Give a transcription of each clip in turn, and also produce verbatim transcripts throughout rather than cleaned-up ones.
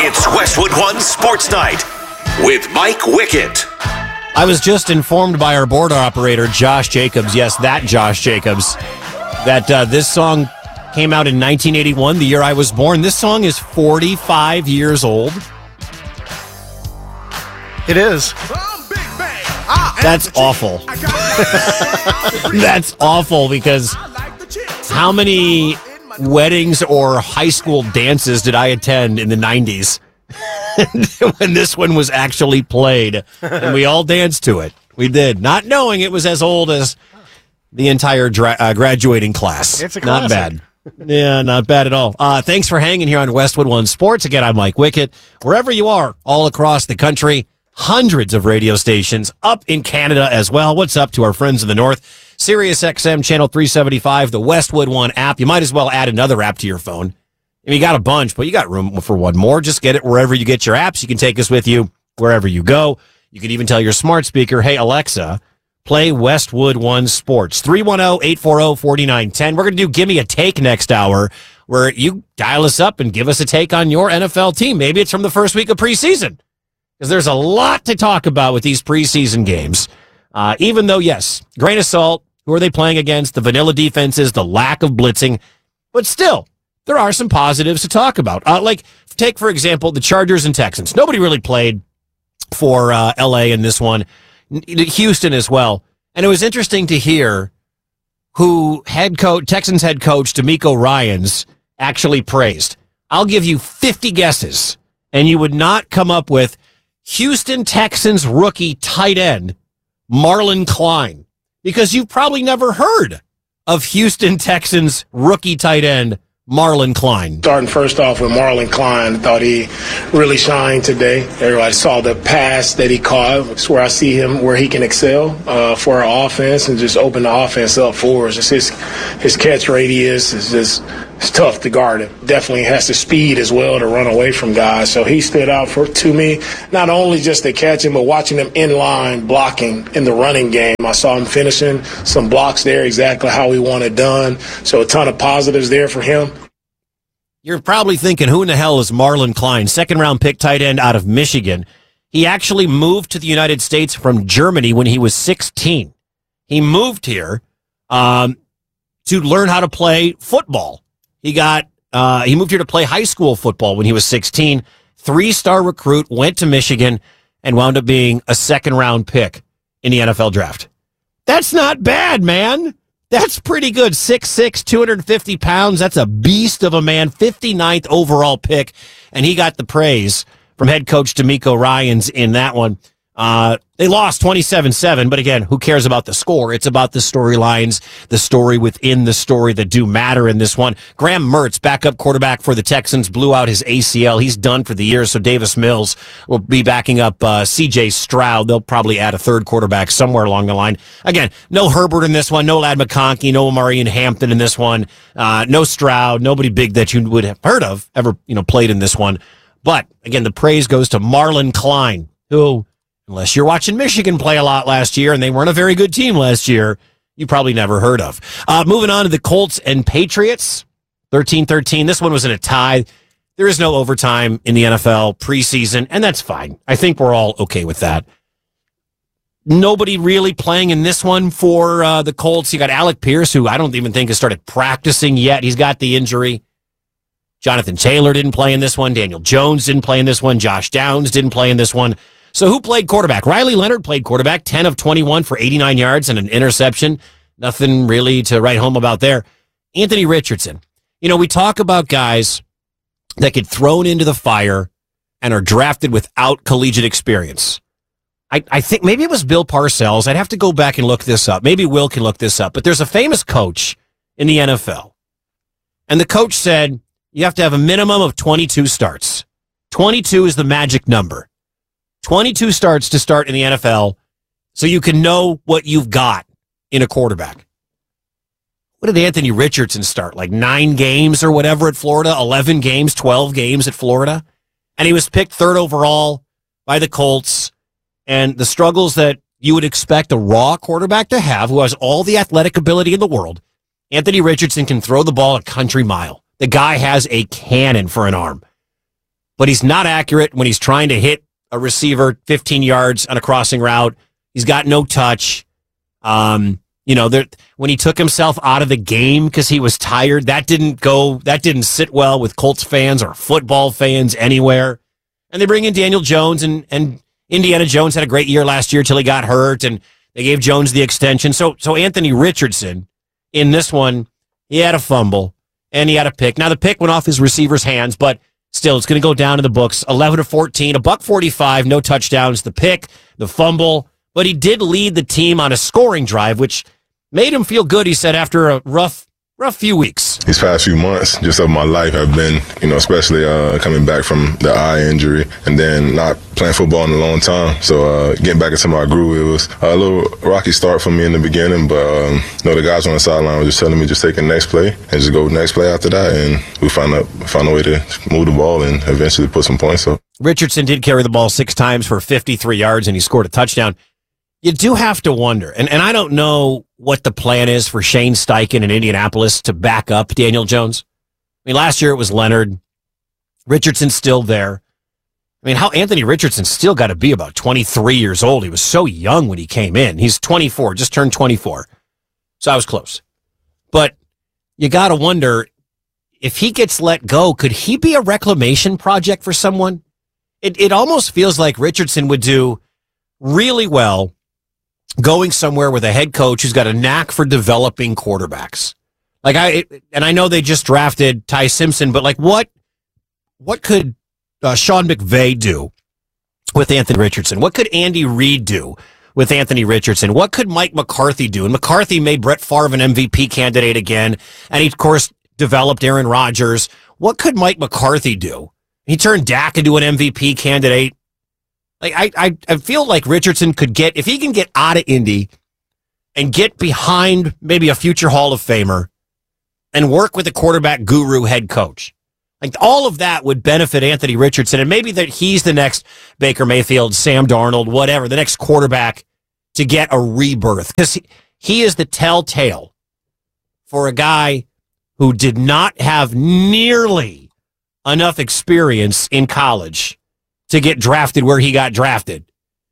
It's Westwood One Sports Night with Mike Wickett. I was just informed by our board operator, Josh Jacobs, yes, that Josh Jacobs, that uh, this song came out in nineteen eighty-one, the year I was born. This song is forty-five years old. It is. That's awful. That's awful because how many weddings or high school dances did I attend in the nineties when this one was actually played? And we all danced to it. We did, not knowing it was as old as the entire dra- uh, graduating class. It's a not classic. bad. Yeah, not bad at all. Uh, thanks for hanging here on Westwood One Sports. Again, I'm Mike Wickett. Wherever you are, all across the country, hundreds of radio stations up in Canada as well. What's up to our friends in the north? Sirius X M Channel three seventy-five, the Westwood One app. You might as well add another app to your phone. I mean, you got a bunch, but you got room for one more. Just get it wherever you get your apps. You can take us with you wherever you go. You can even tell your smart speaker, hey, Alexa, play Westwood One Sports. three one zero, eight four zero, four nine one zero. We're going to do Give Me a Take next hour, where you dial us up and give us a take on your N F L team. Maybe it's from the first week of preseason, because there's a lot to talk about with these preseason games. Uh, even though, yes, grain of salt, who are they playing against? The vanilla defenses, the lack of blitzing. But still, there are some positives to talk about. Uh, like, take, for example, the Chargers and Texans. Nobody really played for uh, L A in this one. Houston as well. And it was interesting to hear who head coach, Texans head coach DeMeco Ryans actually praised. I'll give you fifty guesses, and you would not come up with Houston Texans rookie tight end Marlon Klein, because you've probably never heard of Houston Texans rookie tight end Marlon Klein. Starting first off with Marlon Klein, I thought he really shined today. Everybody saw the pass that he caught. It's where I see him, where he can excel uh, for our offense and just open the offense up for us. Just his, his catch radius is just it's tough to guard him. Definitely has the speed as well to run away from guys. So he stood out for to me, not only just to catch him, but watching him in line blocking in the running game. I saw him finishing some blocks there exactly how he wanted done. So a ton of positives there for him. You're probably thinking, who in the hell is Marlon Klein? Second round pick tight end out of Michigan. He actually moved to the United States from Germany when he was sixteen. He moved here um, to learn how to play football. He got uh, he moved here to play high school football when he was sixteen. Three-star recruit, went to Michigan, and wound up being a second-round pick in the N F L draft. That's not bad, man. That's pretty good. six six, two hundred fifty pounds. That's a beast of a man. fifty-ninth overall pick, and he got the praise from head coach DeMeco Ryans in that one. Uh, they lost twenty-seven seven, but again, who cares about the score? It's about the storylines, the story within the story that do matter in this one. Graham Mertz, backup quarterback for the Texans, blew out his A C L. He's done for the year, so Davis Mills will be backing up uh, C J Stroud. They'll probably add a third quarterback somewhere along the line. Again, no Herbert in this one, no Lad McConkey, no Amari Hampton in this one, uh, no Stroud, nobody big that you would have heard of ever, you know, played in this one. But again, the praise goes to Marlon Klein, who, unless you're watching Michigan play a lot last year, and they weren't a very good team last year, you probably never heard of. Uh, moving on to the Colts and Patriots, thirteen thirteen. This one was in a tie. There is no overtime in the N F L preseason, and that's fine. I think we're all okay with that. Nobody really playing in this one for uh, the Colts. You got Alec Pierce, who I don't even think has started practicing yet. He's got the injury. Jonathan Taylor didn't play in this one. Daniel Jones didn't play in this one. Josh Downs didn't play in this one. So who played quarterback? Riley Leonard played quarterback, ten of twenty-one for eighty-nine yards and an interception. Nothing really to write home about there. Anthony Richardson. You know, we talk about guys that get thrown into the fire and are drafted without collegiate experience. I, I think maybe it was Bill Parcells. I'd have to go back and look this up. Maybe Will can look this up. But there's a famous coach in the N F L. And the coach said, you have to have a minimum of twenty-two starts. twenty-two is the magic number. twenty-two starts to start in the N F L so you can know what you've got in a quarterback. What did Anthony Richardson start? Like nine games or whatever at Florida? eleven games, twelve games at Florida? And he was picked third overall by the Colts. And the struggles that you would expect a raw quarterback to have, who has all the athletic ability in the world, Anthony Richardson can throw the ball a country mile. The guy has a cannon for an arm. but he's not accurate when he's trying to hit a receiver fifteen yards on a crossing route. He's got no touch. Um, you know, there, when he took himself out of the game because he was tired, that didn't go, that didn't sit well with Colts fans or football fans anywhere. And they bring in Daniel Jones, and, and Indiana Jones had a great year last year till he got hurt, and they gave Jones the extension. So, so Anthony Richardson, in this one, he had a fumble, and he had a pick. Now, the pick went off his receiver's hands, but still, it's going to go down in the books. eleven to fourteen, a buck forty-five, no touchdowns, the pick, the fumble. But he did lead the team on a scoring drive, which made him feel good, he said, after a rough rough few weeks. These past few months just of my life have been, you know, especially uh, coming back from the eye injury and then not playing football in a long time. So uh, getting back into my groove, it was a little rocky start for me in the beginning, but um, you know, the guys on the sideline were just telling me just take the next play and just go next play after that, and we found a, found a way to move the ball and eventually put some points up. Richardson did carry the ball six times for fifty-three yards, and he scored a touchdown. You do have to wonder, and, and I don't know what the plan is for Shane Steichen in Indianapolis to back up Daniel Jones. I mean, last year it was Leonard. Richardson's still there. I mean, how Anthony Richardson still got to be about twenty-three years old. He was so young when he came in. He's twenty-four, just turned twenty-four. So I was close. But you got to wonder, if he gets let go, could he be a reclamation project for someone? It it almost feels like Richardson would do really well going somewhere with a head coach who's got a knack for developing quarterbacks. Like I, and I know they just drafted Ty Simpson, but like what, what could uh, Sean McVay do with Anthony Richardson? What could Andy Reid do with Anthony Richardson? What could Mike McCarthy do? And McCarthy made Brett Favre an M V P candidate again, and he of course developed Aaron Rodgers. What could Mike McCarthy do? He turned Dak into an M V P candidate. Like I, I, I feel like Richardson could get, if he can get out of Indy and get behind maybe a future Hall of Famer and work with a quarterback guru head coach, like all of that would benefit Anthony Richardson, and maybe that he's the next Baker Mayfield, Sam Darnold, whatever, the next quarterback to get a rebirth, because he, he is the telltale for a guy who did not have nearly enough experience in college to get drafted where he got drafted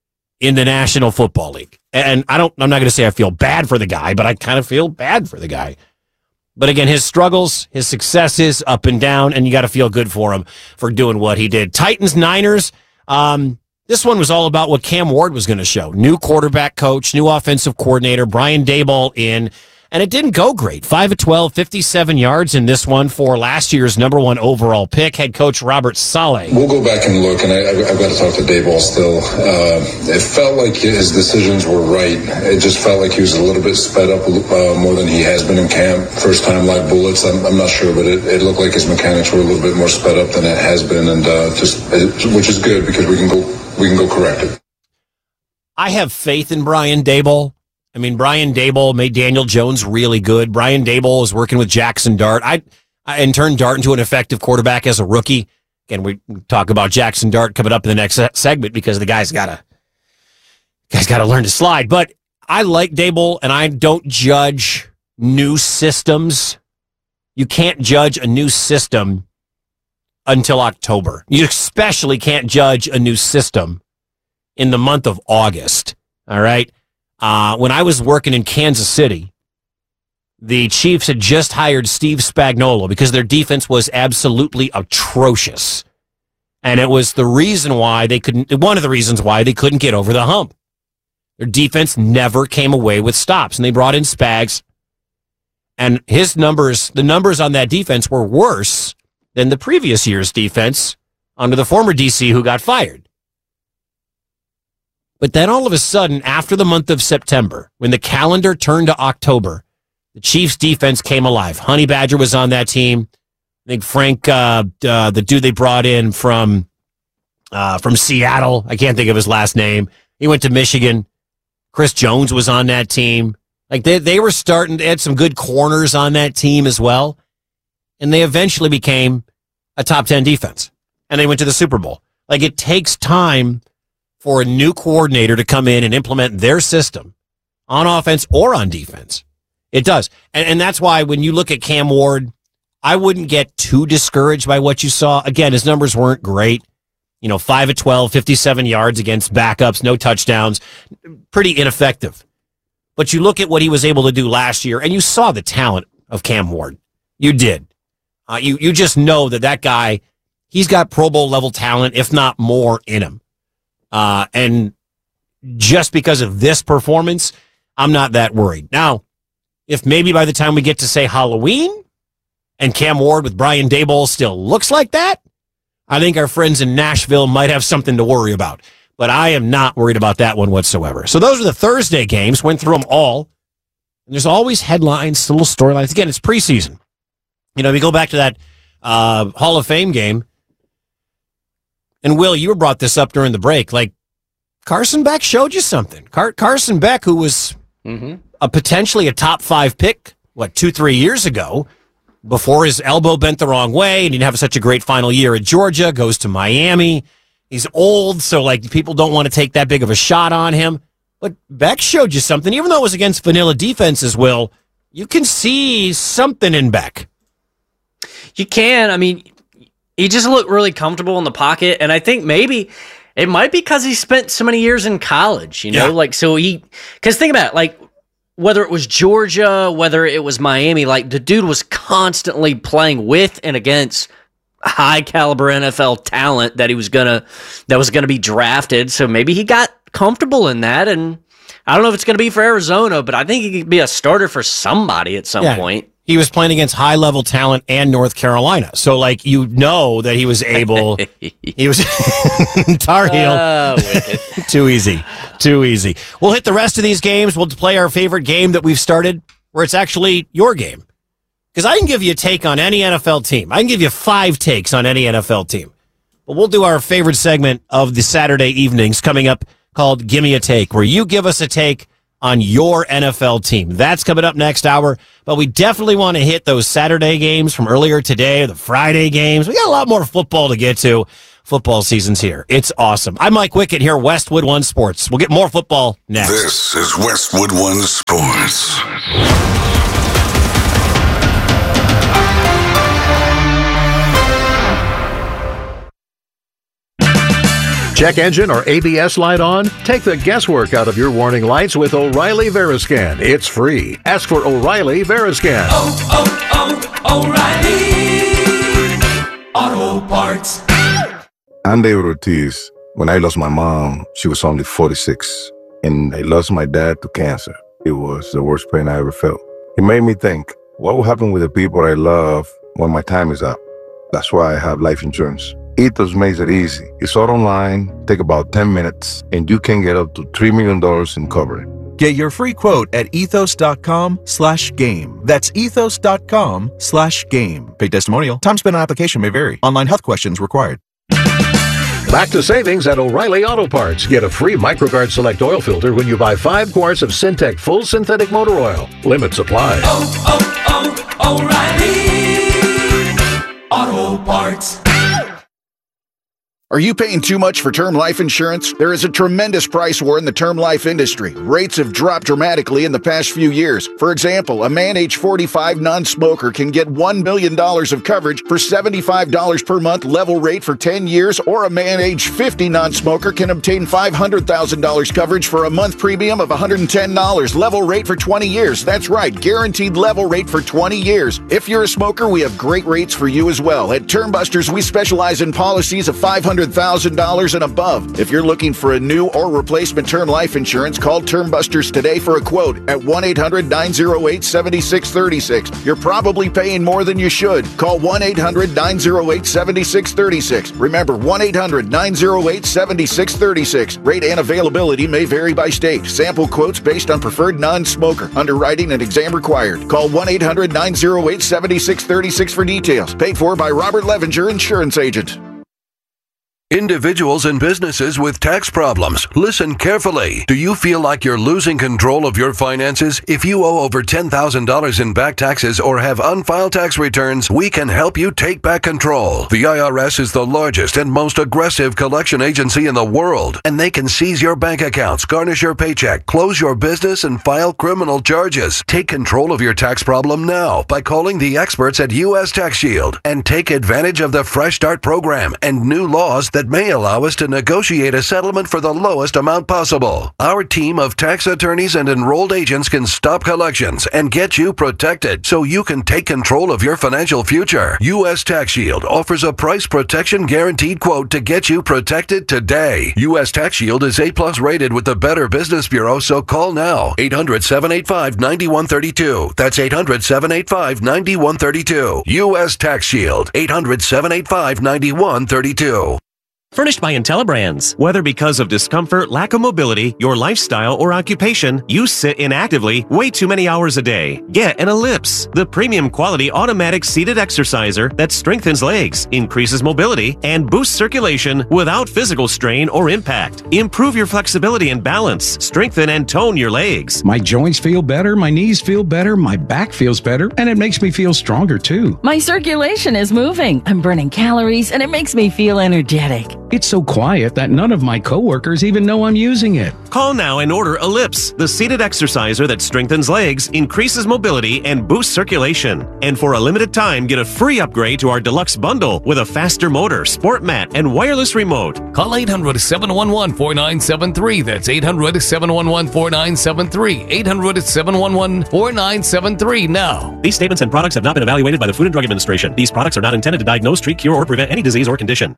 in the National Football League. And I don't, I'm not going to say I feel bad for the guy, but I kind of feel bad for the guy. But again, his struggles, his successes, up and down, and you got to feel good for him for doing what he did. Titans, Niners, um, this one was all about what Cam Ward was going to show. New quarterback coach, new offensive coordinator, Brian Daboll in, and it didn't go great. five of twelve, fifty-seven yards in this one for last year's number one overall pick, head coach Robert Saleh. We'll go back and look, and I, I've got to talk to Daboll still. Uh, it felt like his decisions were right. It just felt like he was a little bit sped up uh, more than he has been in camp. First time like bullets, I'm, I'm not sure, but it, it looked like his mechanics were a little bit more sped up than it has been, and uh, just which is good because we can go we can go correct it. I have faith in Brian Daboll. I mean, Brian Daboll made Daniel Jones really good. Brian Daboll is working with Jackson Dart. I, I and turned Dart into an effective quarterback as a rookie. Again, we talk about Jackson Dart coming up in the next segment because the guy's got to guy's got to learn to slide. But I like Daboll, and I don't judge new systems. You can't judge a new system until October. You especially can't judge a new system in the month of August. All right. Uh, when I was working in Kansas City, the Chiefs had just hired Steve Spagnuolo because their defense was absolutely atrocious. And it was the reason why they couldn't, one of the reasons why they couldn't get over the hump. Their defense never came away with stops, and they brought in Spags. And his numbers, the numbers on that defense were worse than the previous year's defense under the former D C who got fired. But then all of a sudden, after the month of September, when the calendar turned to October, the Chiefs' defense came alive. Honey Badger was on that team. I think Frank, uh, uh, the dude they brought in from uh, from Seattle, I can't think of his last name. He went to Michigan. Chris Jones was on that team. Like they they were starting to add some good corners on that team as well. And they eventually became a top ten defense. And they went to the Super Bowl. Like it takes time for a new coordinator to come in and implement their system on offense or on defense. It does. And, and that's why when you look at Cam Ward, I wouldn't get too discouraged by what you saw. Again, his numbers weren't great. You know, five of twelve, fifty-seven yards against backups, no touchdowns. Pretty ineffective. But you look at what he was able to do last year, and you saw the talent of Cam Ward. You did. Uh, you, you just know that that guy, he's got Pro Bowl level talent, if not more, in him. Uh, and just because of this performance, I'm not that worried. Now, if maybe by the time we get to, say, Halloween, and Cam Ward with Brian Daboll still looks like that, I think our friends in Nashville might have something to worry about. But I am not worried about that one whatsoever. So those are the Thursday games. Went through them all. And there's always headlines, little storylines. Again, it's preseason. You know, we go back to that uh, Hall of Fame game. And, Will, you brought this up during the break. Like, Carson Beck showed you something. Car- Carson Beck, who was mm-hmm. a potentially a top five pick, what, two, three years ago, before his elbow bent the wrong way and he didn't have such a great final year at Georgia, goes to Miami. He's old, so like people don't want to take that big of a shot on him. But Beck showed you something. Even though it was against vanilla defenses, Will, you can see something in Beck. You can. I mean, he just looked really comfortable in the pocket, and I think maybe it might be because he spent so many years in college, you know? Yeah. Like, so he... Because think about it, like, whether it was Georgia, whether it was Miami, like the dude was constantly playing with and against high caliber N F L talent that he was gonna that was gonna be drafted. So maybe he got comfortable in that, and I don't know if it's gonna be for Arizona, but I think he could be a starter for somebody at some yeah. point. He was playing against high level talent and North Carolina, so like you know that he was able. he was Tar Heel. Oh, Too easy. Too easy. We'll hit the rest of these games. We'll play our favorite game that we've started, where it's actually your game. Because I can give you a take on any N F L team. I can give you five takes on any N F L team. But we'll do our favorite segment of the Saturday evenings coming up called Gimme a Take, where you give us a take on your N F L team. That's coming up next hour. But we definitely want to hit those Saturday games from earlier today, or the Friday games. We got a lot more football to get to. Football season's here. It's awesome. I'm Mike Wickett here, Westwood One Sports. We'll get more football next. This is Westwood One Sports. Check engine or A B S light on? Take the guesswork out of your warning lights with O'Reilly Veriscan. It's free. Ask for O'Reilly Veriscan. Oh, oh, oh, O'Reilly Auto Parts. I'm David Ortiz. When I lost my mom, she was only forty-six. And I lost my dad to cancer. It was the worst pain I ever felt. It made me think, what will happen with the people I love when my time is up? That's why I have life insurance. Ethos makes it easy. It's all online, take about ten minutes, and you can get up to three million dollars in coverage. Get your free quote at ethos.com slash game. That's ethos.com slash game. Paid testimonial. Time spent on application may vary. Online health questions required. Back to savings at O'Reilly Auto Parts. Get a free MicroGuard Select oil filter when you buy five quarts of Syntec Full Synthetic Motor Oil. Limit supply. Oh, oh, oh, O'Reilly Auto Parts. Are you paying too much for term life insurance? There is a tremendous price war in the term life industry. Rates have dropped dramatically in the past few years. For example, a man age forty-five non-smoker can get one million dollars of coverage for seventy-five dollars per month level rate for ten years, or a man age fifty non-smoker can obtain five hundred thousand dollars coverage for a month premium of one hundred ten dollars level rate for twenty years. That's right, guaranteed level rate for twenty years. If you're a smoker, we have great rates for you as well. At Termbusters, we specialize in policies of five hundred thousand dollars and above. If you're looking for a new or replacement term life insurance, call Termbusters today for a quote at one eight hundred nine oh eight seven six three six. You're probably paying more than you should. Call one eight hundred nine oh eight seven six three six. Remember, one eight hundred nine oh eight seven six three six. Rate and availability may vary by state. Sample quotes based on preferred non-smoker. Underwriting and exam required. Call one eight hundred nine oh eight seven six three six for details. Paid for by Robert Levinger, Insurance Agent. Individuals and businesses with tax problems, listen carefully. Do you feel like you're losing control of your finances? If you owe over ten thousand dollars in back taxes or have unfiled tax returns, we can help you take back control. The I R S is the largest and most aggressive collection agency in the world, and they can seize your bank accounts, garnish your paycheck, close your business, and file criminal charges. Take control of your tax problem now by calling the experts at U S Tax Shield and take advantage of the Fresh Start program and new laws that that may allow us to negotiate a settlement for the lowest amount possible. Our team of tax attorneys and enrolled agents can stop collections and get you protected so you can take control of your financial future. U S Tax Shield offers a price protection guaranteed quote to get you protected today. U S Tax Shield is A plus rated with the Better Business Bureau, so call now. eight hundred, seven eight five, nine one three two. That's eight hundred, seven eight five, nine one three two. U S Tax Shield. eight hundred, seven eight five, nine one three two. Furnished by IntelliBrands. Whether because of discomfort, lack of mobility, your lifestyle, or occupation, you sit inactively way too many hours a day. Get an Ellipse, the premium quality automatic seated exerciser that strengthens legs, increases mobility, and boosts circulation without physical strain or impact. Improve your flexibility and balance. Strengthen and tone your legs. My joints feel better, my knees feel better, my back feels better, and it makes me feel stronger too. My circulation is moving. I'm burning calories, and it makes me feel energetic. It's so quiet that none of my coworkers even know I'm using it. Call now and order Ellipse, the seated exerciser that strengthens legs, increases mobility, and boosts circulation. And for a limited time, get a free upgrade to our deluxe bundle with a faster motor, sport mat, and wireless remote. Call eight hundred, seven one one, four nine seven three. That's eight hundred, seven one one, four nine seven three. eight hundred, seven one one, four nine seven three now. These statements and products have not been evaluated by the Food and Drug Administration. These products are not intended to diagnose, treat, cure, or prevent any disease or condition.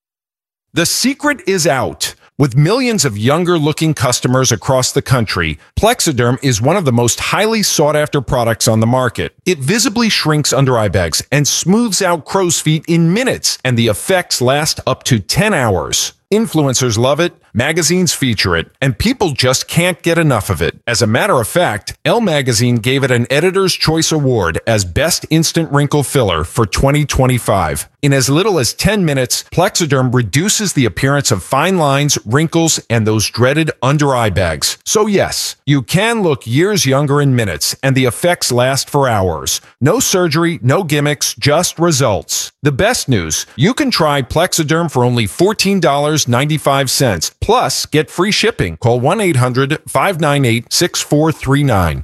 The secret is out. With millions of younger-looking customers across the country, Plexiderm is one of the most highly sought-after products on the market. It visibly shrinks under eye bags and smooths out crow's feet in minutes, and the effects last up to ten hours. Influencers love it, magazines feature it, and people just can't get enough of it. As a matter of fact, Elle Magazine gave it an Editor's Choice Award as Best Instant Wrinkle Filler for twenty twenty-five. In as little as ten minutes, Plexiderm reduces the appearance of fine lines, wrinkles, and those dreaded under-eye bags. So yes, you can look years younger in minutes, and the effects last for hours. No surgery, no gimmicks, just results. The best news, you can try Plexiderm for only fourteen dollars and ninety-five cents. Plus, get free shipping. Call one eight hundred, five nine eight, six four three nine.